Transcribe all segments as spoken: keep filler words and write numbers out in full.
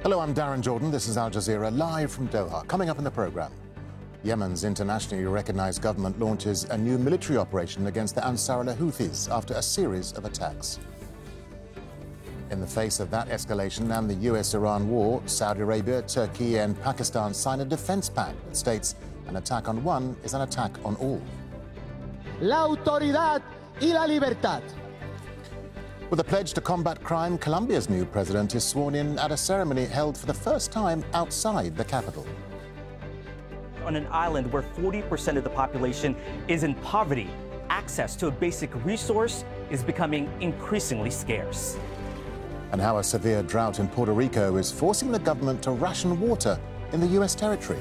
Hello, I'm Darren Jordan. This is Al Jazeera, live from Doha. Coming up in the programme, Yemen's internationally recognised government launches a new military operation against the Ansar Allah Houthis after a series of attacks. In the face of that escalation and the U S Iran war, Saudi Arabia, Turkey and Pakistan sign a defence pact that states an attack on one is an attack on all. La autoridad y la libertad. With a pledge to combat crime, Colombia's new president is sworn in at a ceremony held for the first time outside the capital. On an island where forty percent of the population is in poverty, access to a basic resource is becoming increasingly scarce. And how a severe drought in Puerto Rico is forcing the government to ration water in the U S territory.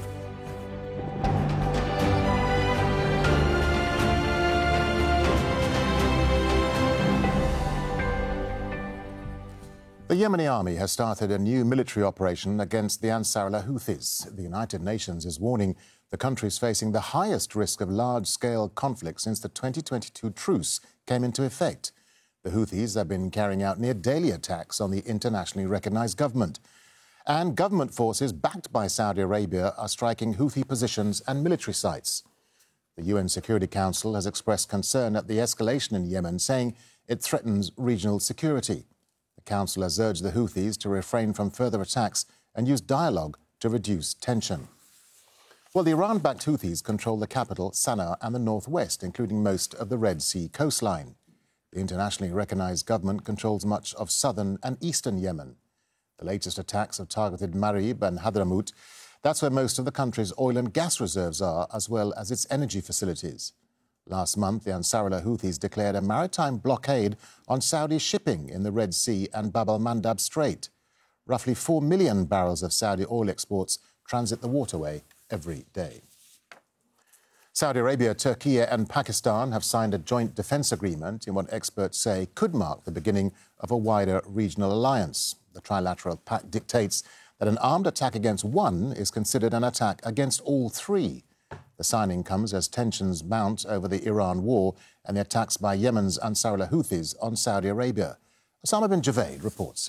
The Yemeni army has started a new military operation against the Ansar Allah Houthis. The United Nations is warning the country is facing the highest risk of large-scale conflict since the twenty twenty-two truce came into effect. The Houthis have been carrying out near-daily attacks on the internationally recognised government. And government forces backed by Saudi Arabia are striking Houthi positions and military sites. The U N Security Council has expressed concern at the escalation in Yemen, saying it threatens regional security. The Council has urged the Houthis to refrain from further attacks and use dialogue to reduce tension. Well, the Iran-backed Houthis control the capital, Sana'a, and the northwest, including most of the Red Sea coastline. The internationally recognised government controls much of southern and eastern Yemen. The latest attacks have targeted Marib and Hadramaut. That's where most of the country's oil and gas reserves are, as well as its energy facilities. Last month, the Ansar Allah Houthis declared a maritime blockade on Saudi shipping in the Red Sea and Bab al-Mandab Strait. Roughly four million barrels of Saudi oil exports transit the waterway every day. Saudi Arabia, Turkey and Pakistan have signed a joint defence agreement in what experts say could mark the beginning of a wider regional alliance. The trilateral pact dictates that an armed attack against one is considered an attack against all three. The signing comes as tensions mount over the Iran war and the attacks by Yemen's Ansar Allah Houthis on Saudi Arabia. Osama bin Javaid reports.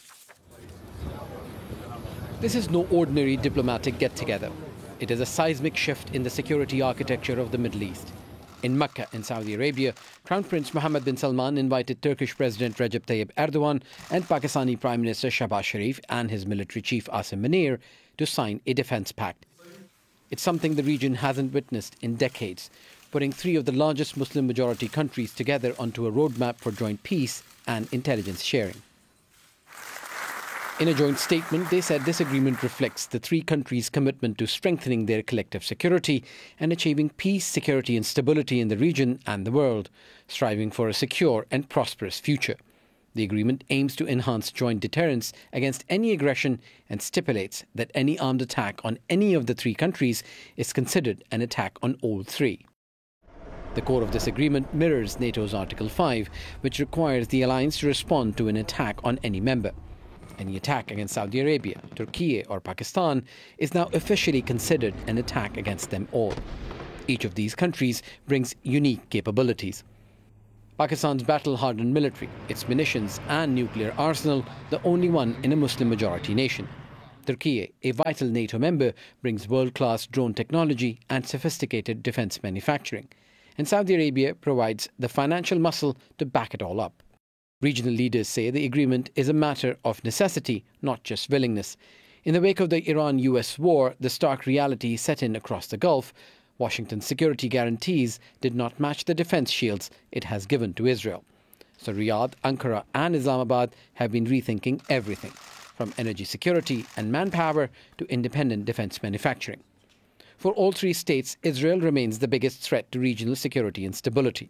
This is no ordinary diplomatic get-together. It is a seismic shift in the security architecture of the Middle East. In Mecca, in Saudi Arabia, Crown Prince Mohammed bin Salman invited Turkish President Recep Tayyip Erdogan and Pakistani Prime Minister Shehbaz Sharif and his military chief Asim Munir to sign a defence pact. It's something the region hasn't witnessed in decades, putting three of the largest Muslim-majority countries together onto a roadmap for joint peace and intelligence sharing. In a joint statement, they said this agreement reflects the three countries' commitment to strengthening their collective security and achieving peace, security and stability in the region and the world, striving for a secure and prosperous future. The agreement aims to enhance joint deterrence against any aggression and stipulates that any armed attack on any of the three countries is considered an attack on all three. The core of this agreement mirrors NATO's Article five, which requires the alliance to respond to an attack on any member. Any attack against Saudi Arabia, Turkey or Pakistan is now officially considered an attack against them all. Each of these countries brings unique capabilities. Pakistan's battle-hardened military, its munitions and nuclear arsenal, the only one in a Muslim-majority nation. Turkey, a vital NATO member, brings world-class drone technology and sophisticated defence manufacturing. And Saudi Arabia provides the financial muscle to back it all up. Regional leaders say the agreement is a matter of necessity, not just willingness. In the wake of the Iran-U S war, the stark reality set in across the Gulf. Washington's security guarantees did not match the defence shields it has given to Israel. So Riyadh, Ankara and Islamabad have been rethinking everything, from energy security and manpower to independent defence manufacturing. For all three states, Israel remains the biggest threat to regional security and stability.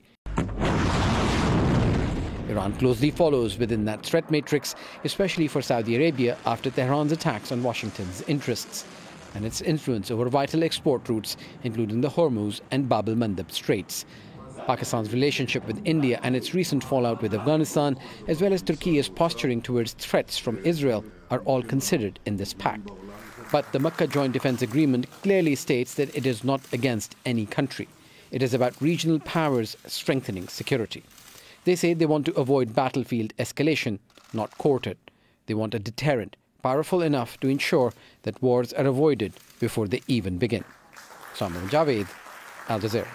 Iran closely follows within that threat matrix, especially for Saudi Arabia after Tehran's attacks on Washington's interests and its influence over vital export routes, including the Hormuz and Bab al-Mandab Straits. Pakistan's relationship with India and its recent fallout with Afghanistan, as well as Turkey's posturing towards threats from Israel, are all considered in this pact. But the Makkah Joint Defence Agreement clearly states that it is not against any country. It is about regional powers strengthening security. They say they want to avoid battlefield escalation, not court it. They want a deterrent, powerful enough to ensure that wars are avoided before they even begin. Samer Javed, Al Jazeera.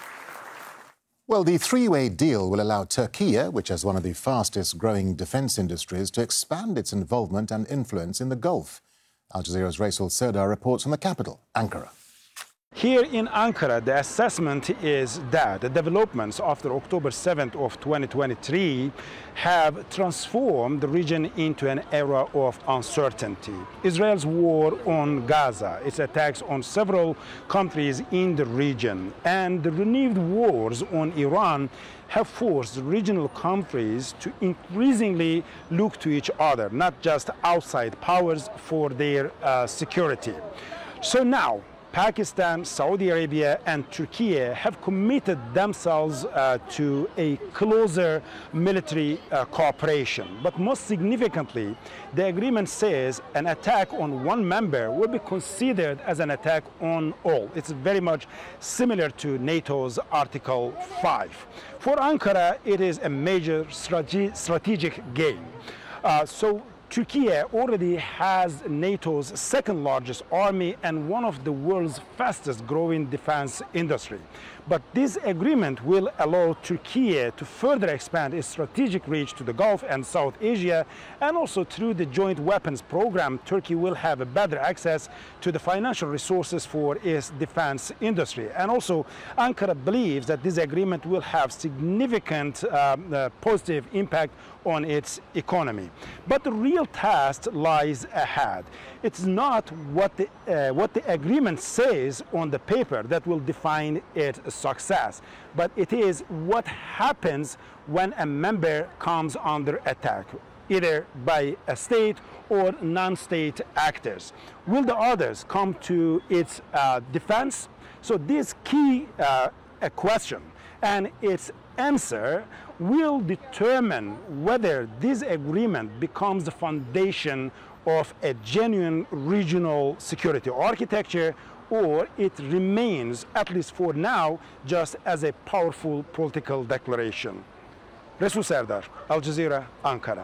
Well, the three-way deal will allow Turkey, which has one of the fastest-growing defence industries, to expand its involvement and influence in the Gulf. Al Jazeera's Rasul Serdar reports from the capital, Ankara. Here in Ankara, the assessment is that the developments after October seventh of twenty twenty-three have transformed the region into an era of uncertainty. Israel's war on Gaza, its attacks on several countries in the region, and the renewed wars on Iran have forced regional countries to increasingly look to each other, not just outside powers, for their uh, security. So now, Pakistan, Saudi Arabia, and Turkey have committed themselves uh, to a closer military uh, cooperation. But most significantly, the agreement says an attack on one member will be considered as an attack on all. It's very much similar to NATO's Article five. For Ankara, it is a major strate- strategic gain. Uh, so Turkey already has NATO's second largest army and one of the world's fastest growing defense industry. But this agreement will allow Turkey to further expand its strategic reach to the Gulf and South Asia, and also through the joint weapons program, Turkey will have a better access to the financial resources for its defense industry. And also, Ankara believes that this agreement will have significant um, uh, positive impact on its economy. But the real task lies ahead. It's not what the, uh, what the agreement says on the paper that will define its success, but it is what happens when a member comes under attack, either by a state or non-state actors. Will the others come to its uh, defense? So this key uh, a question, and its answer will determine whether this agreement becomes the foundation of a genuine regional security architecture, or it remains, at least for now, just as a powerful political declaration. Rasul Serdar, Al Jazeera, Ankara.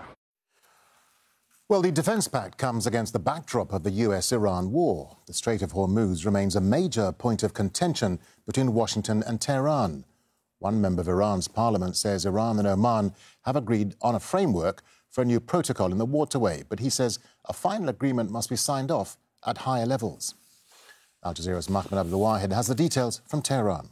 Well, the Defence Pact comes against the backdrop of the U S Iran war. The Strait of Hormuz remains a major point of contention between Washington and Tehran. One member of Iran's parliament says Iran and Oman have agreed on a framework for a new protocol in the waterway, but he says a final agreement must be signed off at higher levels. Al Jazeera's Mahmoud Abdul Wahed has the details from Tehran.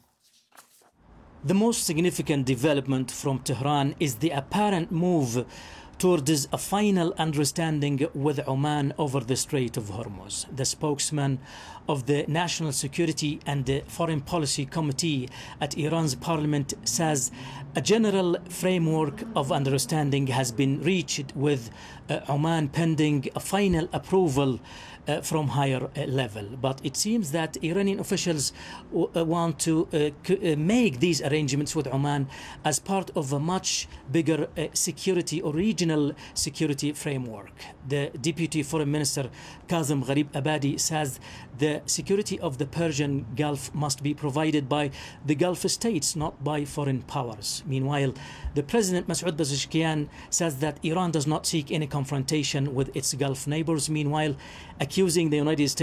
The most significant development from Tehran is the apparent move towards a final understanding with Oman over the Strait of Hormuz. The spokesman of the National Security and the Foreign Policy Committee at Iran's parliament says a general framework of understanding has been reached with uh, Oman pending a final approval Uh, from higher uh, level. But it seems that Iranian officials w- uh, want to uh, c- uh, make these arrangements with Oman as part of a much bigger uh, security or regional security framework. The Deputy Foreign Minister Kazem Gharib Abadi says the security of the Persian Gulf must be provided by the Gulf states, not by foreign powers. Meanwhile, the President Masoud Pezeshkian says that Iran does not seek any confrontation with its Gulf neighbors. Meanwhile, accusing the United States